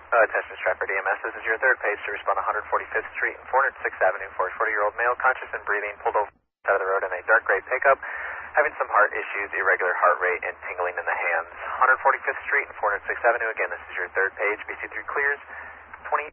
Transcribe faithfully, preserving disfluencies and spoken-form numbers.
Uh, attention Stratford E M S, this is your third page to respond to one forty-fifth Street and four oh sixth Avenue for a forty-year-old male, conscious and breathing, pulled over side of the road in a dark gray pickup, having some heart issues, irregular heart rate, and tingling in the hands. one forty-fifth Street and four oh sixth Avenue, again, this is your third page, B C three clears, twenty